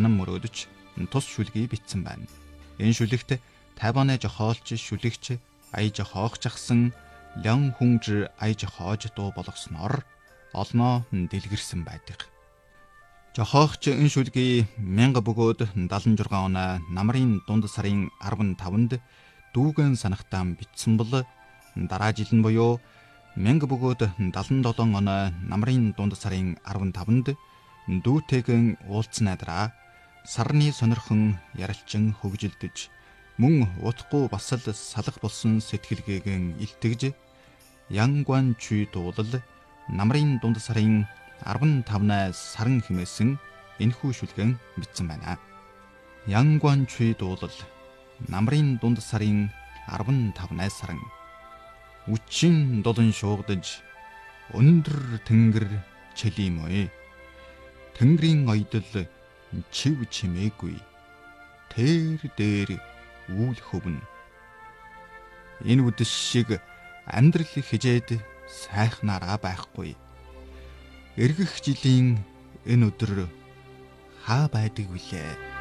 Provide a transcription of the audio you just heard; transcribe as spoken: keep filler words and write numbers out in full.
санан мөрөөдөж тус шүлгийг бичсэн байна. Энэ шүлэгт Тайваны жохоолч шүлэгч аяж хоогчсан Лян Хүнж аяж хоож дуу болгосноор олноо дэлгэрсэн байдаг. Жохоогч энэ шүлгийг мянга бөгөөд дагалан жургаан оноо намрын дунд сарын арван таванд дүүгэн санахтаан бичсэн бол дараа жил нь буюу мянга бөгөөд дагалан долоон оноо намрын дунд сарын арван таванд дүүтэйгэн уулзсан айдраа сарны сонирхон яралчин хөгжилдөж мөн утгагүй бас л салах болсон сэтгэлгээгэн илтгэж Янгуан Чүй дуулал намрын дунд сарын арван тавнаас саран хэмээсэн энэхүү шүлгэн бичсэн байна. Янгуан Чүй дуулал намрын дунд сарын арван тавнаас саран үчин долон шуугдаж өндөр тэнгэр чөлиймөө. Тэнгэрийн ойдол чив чимээгүй. Тэр дээр үл хөвнө. Энэ үдэш шиг амьдрал хижээд сайхнараа байхгүй. Эргэх жилийн энэ өдөр хаа байдаг вүлээ?